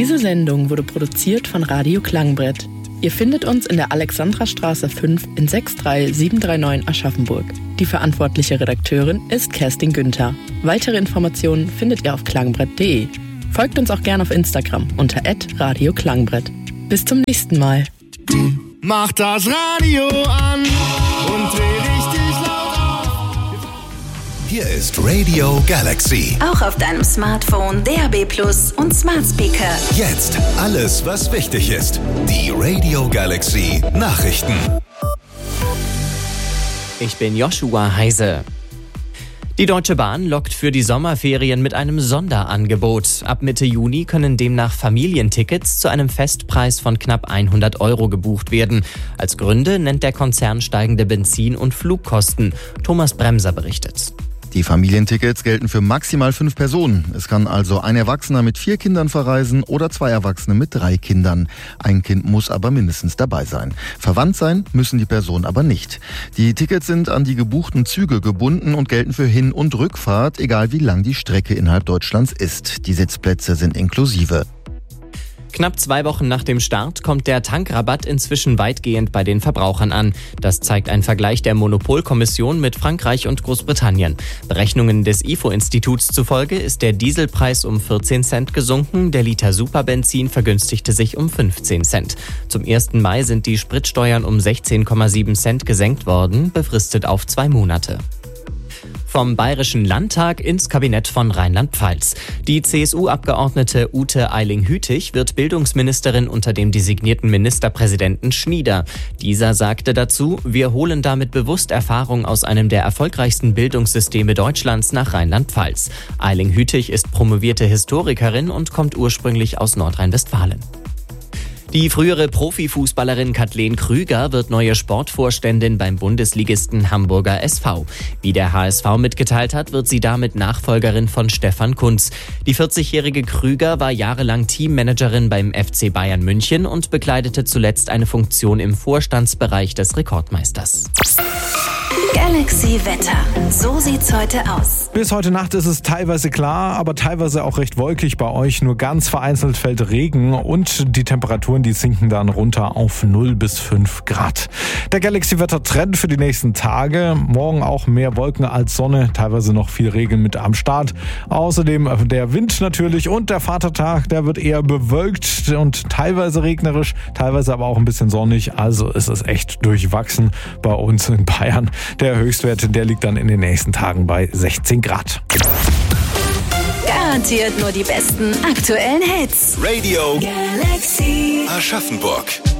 Diese Sendung wurde produziert von Radio Klangbrett. Ihr findet uns in der Alexandrastraße 5 in 63739 Aschaffenburg. Die verantwortliche Redakteurin ist Kerstin Günther. Weitere Informationen findet ihr auf klangbrett.de. Folgt uns auch gerne auf Instagram unter @radioklangbrett. Bis zum nächsten Mal. Mach das Radio an und dreh richtig laut auf. Hier ist Radio Galaxy. Auch auf deinem Smartphone, DAB+ und Smart Speaker. Jetzt alles, was wichtig ist. Die Radio Galaxy Nachrichten. Ich bin Joshua Heise. Die Deutsche Bahn lockt für die Sommerferien mit einem Sonderangebot. Ab Mitte Juni können demnach Familientickets zu einem Festpreis von knapp 100 € gebucht werden. Als Gründe nennt der Konzern steigende Benzin- und Flugkosten. Thomas Bremser berichtet. Die Familientickets gelten für maximal 5 Personen. Es kann also ein Erwachsener mit 4 Kindern verreisen oder 2 Erwachsene mit 3 Kindern. Ein Kind muss aber mindestens dabei sein. Verwandt sein müssen die Personen aber nicht. Die Tickets sind an die gebuchten Züge gebunden und gelten für Hin- und Rückfahrt, egal wie lang die Strecke innerhalb Deutschlands ist. Die Sitzplätze sind inklusive. Knapp 2 Wochen nach dem Start kommt der Tankrabatt inzwischen weitgehend bei den Verbrauchern an. Das zeigt ein Vergleich der Monopolkommission mit Frankreich und Großbritannien. Berechnungen des IFO-Instituts zufolge ist der Dieselpreis um 14 Cent gesunken, der Liter Superbenzin vergünstigte sich um 15 Cent. Zum 1. Mai sind die Spritsteuern um 16,7 Cent gesenkt worden, befristet auf 2 Monate. Vom Bayerischen Landtag ins Kabinett von Rheinland-Pfalz. Die CSU-Abgeordnete Ute Eiling-Hütig wird Bildungsministerin unter dem designierten Ministerpräsidenten Schnieder. Dieser sagte dazu, wir holen damit bewusst Erfahrung aus einem der erfolgreichsten Bildungssysteme Deutschlands nach Rheinland-Pfalz. Eiling-Hütig ist promovierte Historikerin und kommt ursprünglich aus Nordrhein-Westfalen. Die frühere Profifußballerin Kathleen Krüger wird neue Sportvorständin beim Bundesligisten Hamburger SV. Wie der HSV mitgeteilt hat, wird sie damit Nachfolgerin von Stefan Kuntz. Die 40-jährige Krüger war jahrelang Teammanagerin beim FC Bayern München und bekleidete zuletzt eine Funktion im Vorstandsbereich des Rekordmeisters. Galaxy Wetter. So sieht's heute aus. Bis heute Nacht ist es teilweise klar, aber teilweise auch recht wolkig bei euch. Nur ganz vereinzelt fällt Regen und die Temperaturen, die sinken dann runter auf 0 bis 5 Grad. Der Galaxy-Wetter-Trend für die nächsten Tage. Morgen auch mehr Wolken als Sonne, teilweise noch viel Regen mit am Start. Außerdem der Wind natürlich und der Vatertag, der wird eher bewölkt und teilweise regnerisch, teilweise aber auch ein bisschen sonnig. Also ist es echt durchwachsen bei uns in Bayern. Der Höchstwert, der liegt dann in den nächsten Tagen bei 16 Grad. Garantiert nur die besten aktuellen Hits. Radio Galaxy Aschaffenburg.